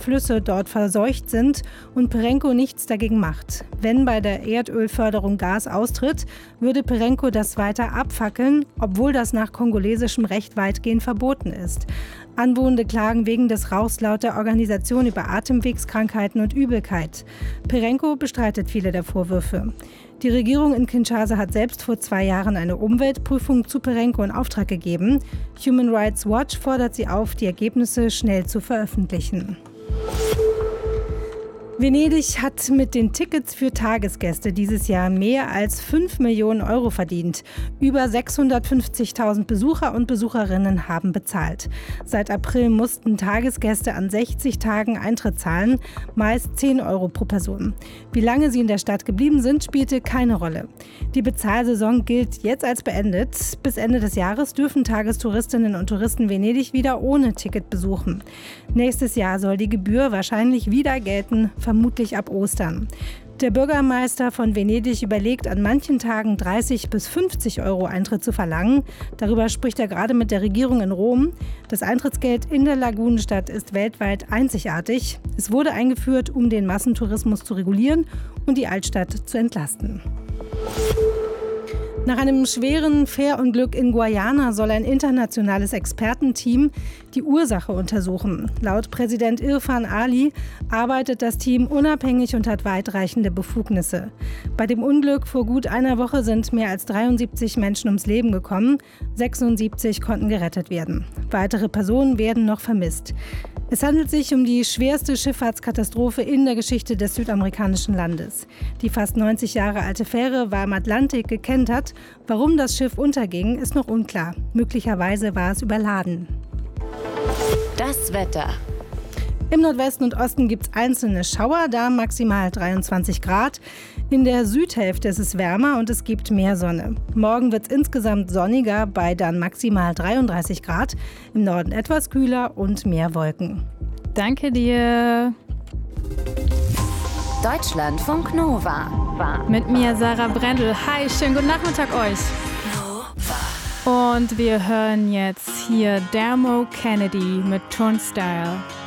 Flüsse dort verseucht sind und Perenco nichts dagegen macht. Wenn bei der Erdölförderung Gas austritt, würde Perenco das weiter abfackeln, obwohl das nach kongolesischem Recht weitgehend verboten ist. Anwohnende klagen wegen des Rauchs laut der Organisation über Atemwegskrankheiten und Übelkeit. Perenco bestreitet viele der Vorwürfe. Die Regierung in Kinshasa hat selbst vor 2 Jahren eine Umweltprüfung zu Perenco in Auftrag gegeben. Human Rights Watch fordert sie auf, die Ergebnisse schnell zu veröffentlichen. Venedig hat mit den Tickets für Tagesgäste dieses Jahr mehr als 5 Millionen Euro verdient. Über 650.000 Besucher und Besucherinnen haben bezahlt. Seit April mussten Tagesgäste an 60 Tagen Eintritt zahlen, meist 10 Euro pro Person. Wie lange sie in der Stadt geblieben sind, spielte keine Rolle. Die Bezahlsaison gilt jetzt als beendet. Bis Ende des Jahres dürfen Tagestouristinnen und Touristen Venedig wieder ohne Ticket besuchen. Nächstes Jahr soll die Gebühr wahrscheinlich wieder gelten, vermutlich ab Ostern. Der Bürgermeister von Venedig überlegt, an manchen Tagen 30 bis 50 Euro Eintritt zu verlangen. Darüber spricht er gerade mit der Regierung in Rom. Das Eintrittsgeld in der Lagunenstadt ist weltweit einzigartig. Es wurde eingeführt, um den Massentourismus zu regulieren und die Altstadt zu entlasten. Nach einem schweren Fährunglück in Guayana soll ein internationales Expertenteam die Ursache untersuchen. Laut Präsident Irfan Ali arbeitet das Team unabhängig und hat weitreichende Befugnisse. Bei dem Unglück vor gut einer Woche sind mehr als 73 Menschen ums Leben gekommen. 76 konnten gerettet werden. Weitere Personen werden noch vermisst. Es handelt sich um die schwerste Schifffahrtskatastrophe in der Geschichte des südamerikanischen Landes. Die fast 90 Jahre alte Fähre war im Atlantik gekentert. Warum das Schiff unterging, ist noch unklar. Möglicherweise war es überladen. Das Wetter. Im Nordwesten und Osten gibt es einzelne Schauer, da maximal 23 Grad. In der Südhälfte ist es wärmer und es gibt mehr Sonne. Morgen wird es insgesamt sonniger bei dann maximal 33 Grad. Im Norden etwas kühler und mehr Wolken. Danke dir. Deutschlandfunk Nova. Mit mir Sarah Brendel. Hi, schönen guten Nachmittag euch. Und wir hören jetzt hier Dermo Kennedy mit Turnstile.